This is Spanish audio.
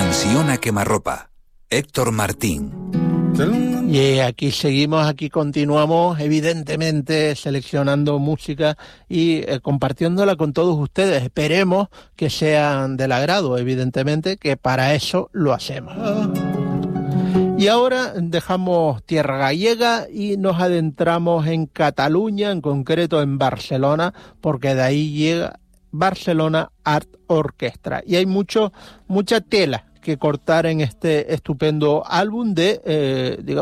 Pensión a quemarropa. Héctor Martín. Y aquí seguimos, aquí continuamos, evidentemente seleccionando música y compartiéndola con todos ustedes. Esperemos que sean del agrado, evidentemente, que para eso lo hacemos. Y ahora dejamos tierra gallega y nos adentramos en Cataluña, en concreto en Barcelona, porque de ahí llega Barcelona Art Orchestra. Y hay mucha tela que cortar en este estupendo álbum de, digamos,